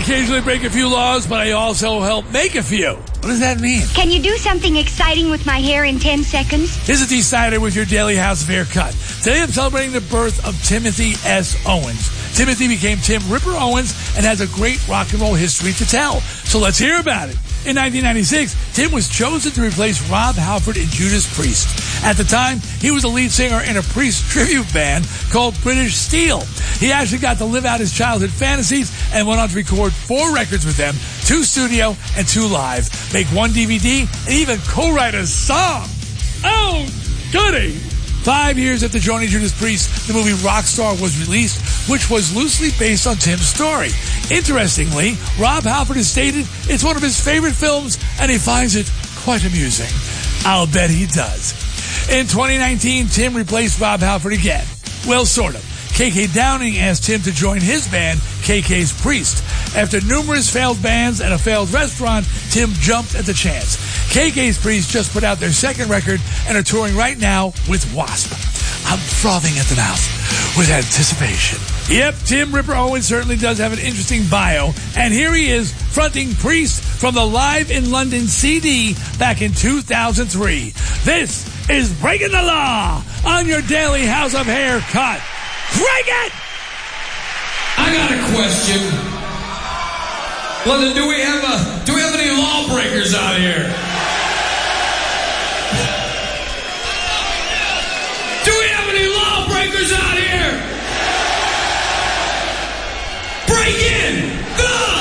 occasionally break a few laws, but I also help make a few. What does that mean? Can you do something exciting with my hair in 10 seconds? Here's a decider with your Daily House of Haircut. Today I'm celebrating the birth of Timothy S. Owens. Timothy became Tim Ripper Owens and has a great rock and roll history to tell. So let's hear about it. In 1996, Tim was chosen to replace Rob Halford in Judas Priest. At the time, he was a lead singer in a Priest tribute band called British Steel. He actually got to live out his childhood fantasies and went on to record 4 records with them, 2 studio and 2 live, make 1 DVD, and even co-write a song. Oh, goody! 5 years after joining Judas Priest, the movie Rockstar was released, which was loosely based on Tim's story. Interestingly, Rob Halford has stated it's one of his favorite films, and he finds it quite amusing. I'll bet he does. In 2019, Tim replaced Rob Halford again. Well, sort of. KK Downing asked Tim to join his band, KK's Priest. After numerous failed bands and a failed restaurant, Tim jumped at the chance. KK's Priest just put out their 2nd record and are touring right now with Wasp. I'm frothing at the mouth with anticipation. Yep, Tim Ripper Owens certainly does have an interesting bio, and here he is fronting Priest from the Live in London CD back in 2003. This is Breaking the Law on your Daily House of Haircut. Break it! I got a question. London, do we have any lawbreakers out here?